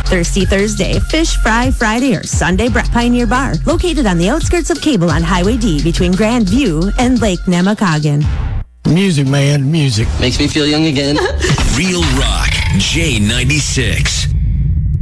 Thirsty Thursday, Fish Fry Friday, or Sunday Pioneer Bar, located on the outskirts of Cable on Highway D between Grand View and Lake Nemacolin. Music, man, music. Makes me feel young again. Real Rock, J96.